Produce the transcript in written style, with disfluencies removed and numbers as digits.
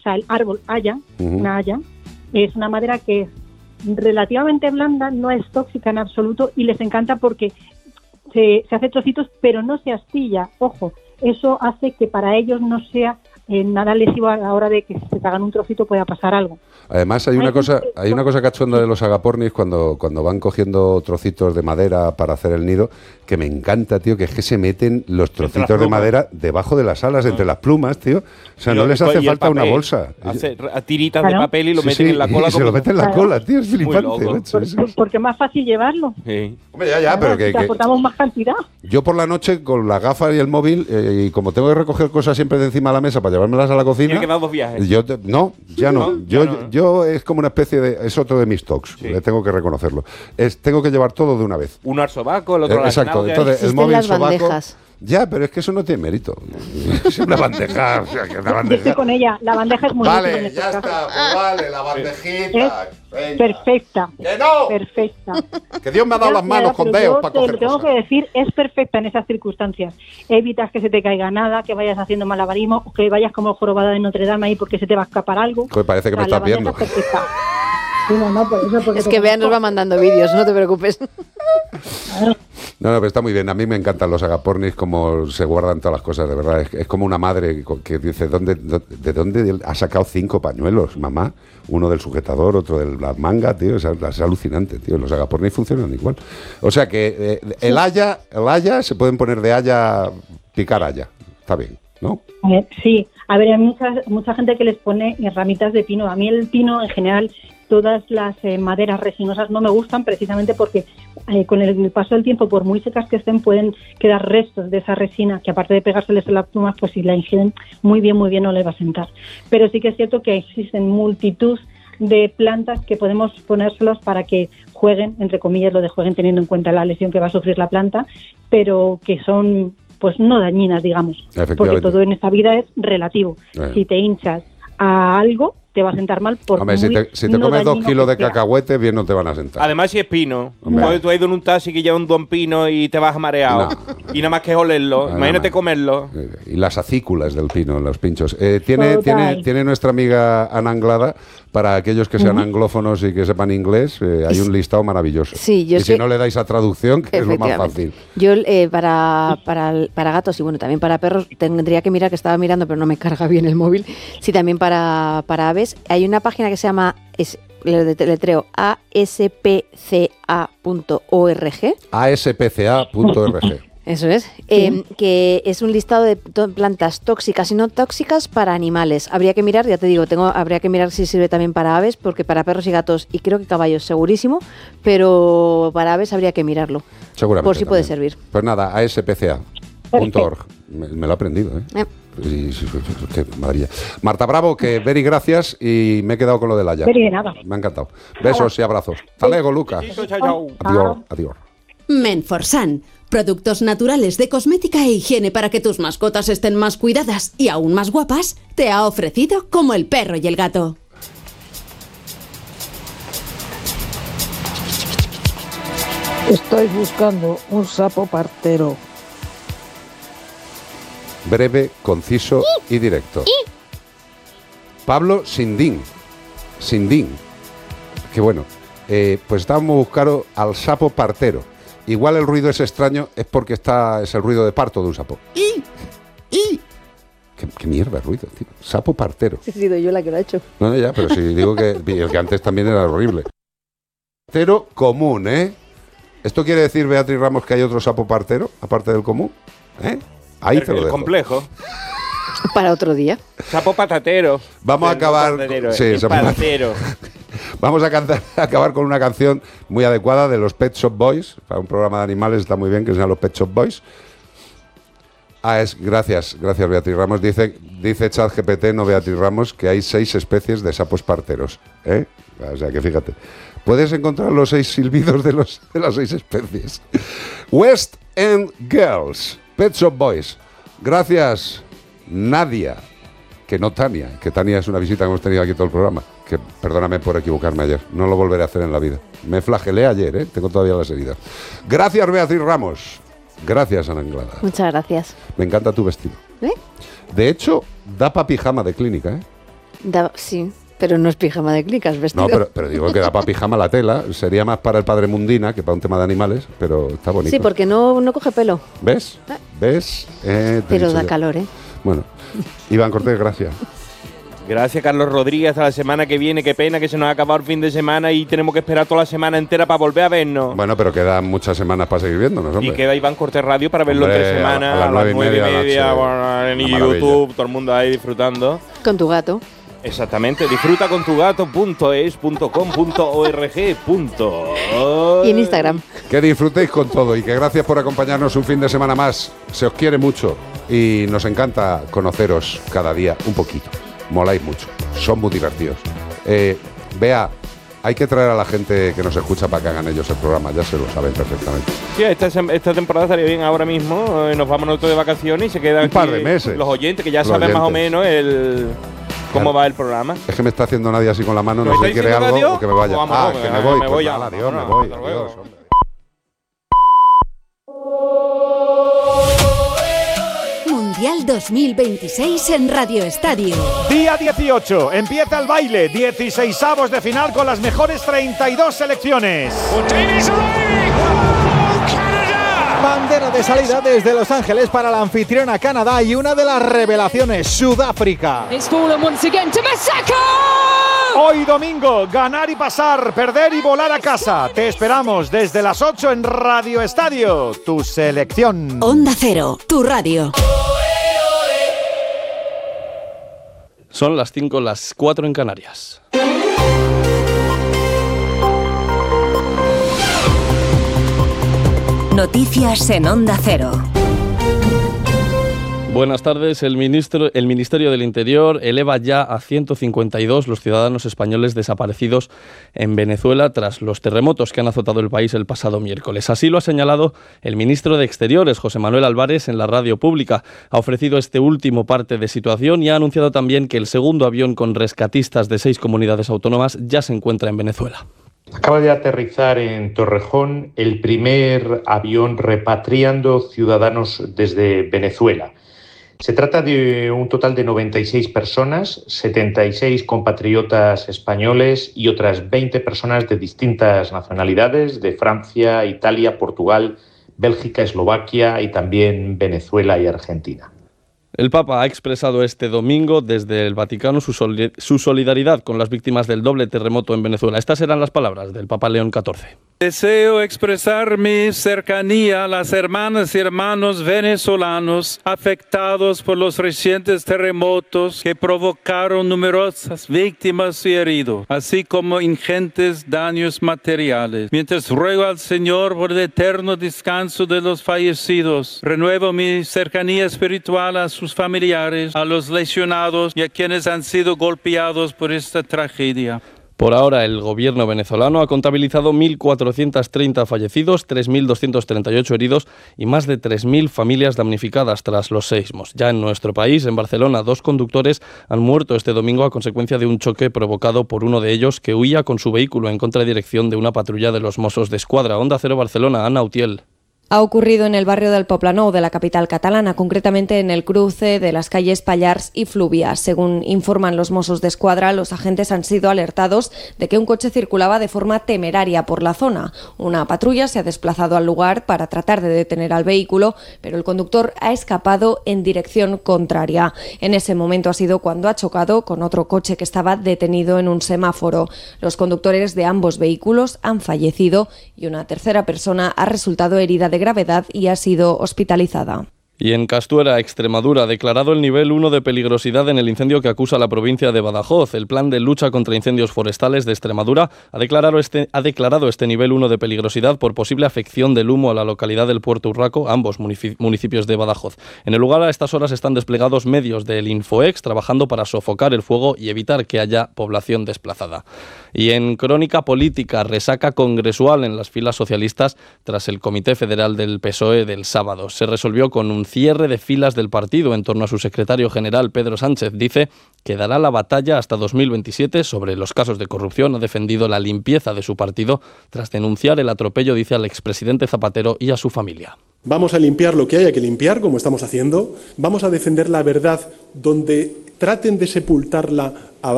sea, el árbol haya, una haya, es una madera que es relativamente blanda, no es tóxica en absoluto y les encanta porque se hace trocitos, pero no se astilla. Ojo, eso hace que para ellos no sea nada lesivo a la hora de que si se te hagan un trocito pueda pasar algo. Además hay una cosa cachonda de los agapornis cuando van cogiendo trocitos de madera para hacer el nido, que me encanta, tío, que es que se meten los trocitos de madera debajo de las alas, entre las plumas, tío. O sea, no les hace falta una bolsa. Hace tiritas de papel y lo meten en la cola. Y se lo meten en la cola, tío, es flipante. Porque es más fácil llevarlo. Sí. Hombre, ya, pero que aportamos más cantidad. Yo por la noche con las gafas y el móvil, y como tengo que recoger cosas siempre de encima de la mesa para llevármelas a la cocina. ¿Tiene que dar 2 viajes? Yo es como una especie de... Es otro de mis tocs, tengo que reconocerlo. Tengo que llevar todo de una vez. Uno al sobaco, el otro al exacto, entonces el móvil, las sobaco... bandejas. Ya, pero es que eso no tiene mérito. Es una bandeja, o sea, que una bandeja... Estoy con ella, la bandeja es muy Vale, ya está, pues vale, la bandejita. Es perfecta. ¡Que no! Perfecta. Que Dios me ha dado las manos con dedos para coger cosas. Tengo que decir, es perfecta en esas circunstancias. Evitas que se te caiga nada, que vayas haciendo malabarismo, o que vayas como jorobada de Notre Dame ahí porque se te va a escapar algo. Pues parece que me estás viendo. Es que Bea nos va mandando vídeos, no te preocupes. No, pero está muy bien. A mí me encantan los agapornis, como se guardan todas las cosas, de verdad. Es como una madre que dice, ¿de dónde ha sacado 5 pañuelos, mamá? Uno del sujetador, otro de la manga, tío. Es alucinante, tío. Los agapornis funcionan igual. O sea que el haya, se pueden poner de haya, picar haya. Está bien, ¿no? Sí. A ver, hay mucha gente que les pone ramitas de pino. A mí el pino, en general, todas las maderas resinosas no me gustan precisamente porque con el paso del tiempo, por muy secas que estén, pueden quedar restos de esa resina que aparte de pegárseles en las plumas, pues si la ingieren muy bien no les va a sentar. Pero sí que es cierto que existen multitud de plantas que podemos ponérselos para que jueguen, entre comillas lo de jueguen teniendo en cuenta la lesión que va a sufrir la planta, pero que son pues no dañinas, digamos, porque todo en esta vida es relativo. Si te hinchas a algo, te va a sentar mal. Hombre, si te comes 2 kilos de cacahuetes, bien no te van a sentar. Además, si es pino, cuando tú has ido en un taxi que lleva un don pino y te vas mareado, y nada más que olerlo, imagínate comerlo. Y las acículas del pino, los pinchos. Tiene nuestra amiga Ana Anglada, para aquellos que sean anglófonos y que sepan inglés, hay un listado maravilloso. Sí, y si no le dais a traducción, que es lo más fácil. Yo para gatos y bueno, también para perros, tendría que mirar, que estaba mirando, pero no me carga bien el móvil. Sí, también para aves. Hay una página que se llama, le letreo, aspca.org. aspca.org. Eso es, que es un listado de plantas tóxicas y no tóxicas para animales. Habría que mirar, ya te digo, habría que mirar si sirve también para aves, porque para perros y gatos, y creo que caballos segurísimo, pero para aves habría que mirarlo. Seguramente. Por si puede servir. Pues nada, aspca.org. Me lo he aprendido, ¿eh? Qué maravilla. Marta Bravo, que very gracias, y me he quedado con lo del haya. De nada. Me ha encantado. Besos y abrazos. Hasta luego, Lucas. Adiós. Menforsan. Productos naturales de cosmética e higiene para que tus mascotas estén más cuidadas y aún más guapas, te ha ofrecido Como el perro y el gato. Estoy buscando un sapo partero. Breve, conciso y directo. Pablo Sindín. Qué bueno. Pues estábamos buscando al sapo partero. Igual el ruido es extraño, es porque es el ruido de parto de un sapo. ¿Qué mierda de ruido, tío? Sapo partero. He sido yo la que lo ha hecho. No, ya, pero si digo que el que antes también era horrible. Partero común, ¿eh? ¿Esto quiere decir, Beatriz Ramos, que hay otro sapo partero, aparte del común? Ahí te lo dejo. Complejo. Para otro día. Sapo patatero. Vamos a acabar... Sí, sapo patatero. Vamos a acabar con una canción muy adecuada de los Pet Shop Boys. Para un programa de animales está muy bien que sean los Pet Shop Boys. Gracias Beatriz Ramos. Dice ChatGPT, no Beatriz Ramos, que hay 6 especies de sapos parteros. O sea que fíjate. Puedes encontrar los 6 silbidos de las 6 especies. West End Girls, Pet Shop Boys. Gracias, Nadia. Que no Tania, que Tania es una visita que hemos tenido aquí todo el programa. Que perdóname por equivocarme ayer, no lo volveré a hacer en la vida. Me flagelé ayer, tengo todavía las heridas. Gracias, Beatriz Ramos. Gracias, Ana Anglada. Muchas gracias. Me encanta tu vestido. De hecho, da pa' pijama de clínica, Sí, pero no es pijama de clicas, vestido. No, pero digo que da para pijama la tela. Sería más para el padre Mundina que para un tema de animales, pero está bonito. Sí, porque no coge pelo. ¿Ves? ¿Ves? Pero da calor, ¿eh? Bueno, Iván Cortés, gracias. Gracias, Carlos Rodríguez. Hasta la semana que viene. Qué pena que se nos ha acabado el fin de semana y tenemos que esperar toda la semana entera para volver a vernos. Bueno, pero quedan muchas semanas para seguir viéndonos, hombre. Y queda Iván Cortés Radio para verlo entre semanas. A las 9:30, bueno, en YouTube, todo el mundo ahí disfrutando. Con tu gato. Exactamente. Disfruta con tu gato.es.com.org. Y en Instagram. Que disfrutéis con todo y que gracias por acompañarnos un fin de semana más. Se os quiere mucho y nos encanta conoceros cada día un poquito. Moláis mucho, son muy divertidos. Bea, hay que traer a la gente que nos escucha para que hagan ellos el programa, ya se lo saben perfectamente. Sí, esta temporada estaría bien ahora mismo. Nos vamos nosotros de vacaciones y se quedan un par de meses. Los oyentes que ya saben más o menos cómo va el programa. Es que me está haciendo nadie así con la mano, no sé si quiere algo adiós? o que me vaya. Que me voy. Me voy. Adiós, me voy. Adiós, hombre. Mundial 2026 en Radio Estadio. Día 18, empieza el baile, 16avos de final con las mejores 32 selecciones. Bandera de salida desde Los Ángeles para la anfitriona Canadá y una de las revelaciones, Sudáfrica. Hoy domingo, ganar y pasar, perder y volar a casa. Te esperamos desde las 8 en Radio Estadio, tu selección. Onda Cero, tu radio. Son las 5, las 4 en Canarias. Noticias en Onda Cero. Buenas tardes. El Ministerio del Interior eleva ya a 152 los ciudadanos españoles desaparecidos en Venezuela tras los terremotos que han azotado el país el pasado miércoles. Así lo ha señalado el ministro de Exteriores, José Manuel Álvarez, en la radio pública. Ha ofrecido este último parte de situación y ha anunciado también que el segundo avión con rescatistas de 6 comunidades autónomas ya se encuentra en Venezuela. Acaba de aterrizar en Torrejón el primer avión repatriando ciudadanos desde Venezuela. Se trata de un total de 96 personas, 76 compatriotas españoles y otras 20 personas de distintas nacionalidades, de Francia, Italia, Portugal, Bélgica, Eslovaquia y también Venezuela y Argentina. El Papa ha expresado este domingo desde el Vaticano su solidaridad con las víctimas del doble terremoto en Venezuela. Estas eran las palabras del Papa León XIV. Deseo expresar mi cercanía a las hermanas y hermanos venezolanos afectados por los recientes terremotos que provocaron numerosas víctimas y heridos, así como ingentes daños materiales. Mientras ruego al Señor por el eterno descanso de los fallecidos, renuevo mi cercanía espiritual a sus familiares, a los lesionados y a quienes han sido golpeados por esta tragedia. Por ahora, el gobierno venezolano ha contabilizado 1.430 fallecidos, 3.238 heridos y más de 3.000 familias damnificadas tras los seismos. Ya en nuestro país, en Barcelona, 2 conductores han muerto este domingo a consecuencia de un choque provocado por uno de ellos que huía con su vehículo en contradirección de una patrulla de los Mossos d'Esquadra. Onda Cero Barcelona, Ana Utiel. Ha ocurrido en el barrio del Poblenou de la capital catalana, concretamente en el cruce de las calles Pallars y Flúvia. Según informan los Mossos d'Esquadra, los agentes han sido alertados de que un coche circulaba de forma temeraria por la zona. Una patrulla se ha desplazado al lugar para tratar de detener al vehículo, pero el conductor ha escapado en dirección contraria. En ese momento ha sido cuando ha chocado con otro coche que estaba detenido en un semáforo. Los conductores de ambos vehículos han fallecido y una tercera persona ha resultado herida de gravedad y ha sido hospitalizada. Y en Castuera, Extremadura, ha declarado el nivel 1 de peligrosidad en el incendio que acusa la provincia de Badajoz. El Plan de Lucha contra Incendios Forestales de Extremadura ha declarado este nivel 1 de peligrosidad por posible afección del humo a la localidad del Puerto Urraco, ambos municipios de Badajoz. En el lugar a estas horas están desplegados medios del Infoex trabajando para sofocar el fuego y evitar que haya población desplazada. Y en crónica política, resaca congresual en las filas socialistas tras el Comité Federal del PSOE del sábado. Se resolvió con un cierre de filas del partido en torno a su secretario general, Pedro Sánchez. Dice que dará la batalla hasta 2027 sobre los casos de corrupción. Ha defendido la limpieza de su partido tras denunciar el atropello, dice, al expresidente Zapatero y a su familia. Vamos a limpiar lo que haya que limpiar, como estamos haciendo. Vamos a defender la verdad donde traten de sepultarla abajo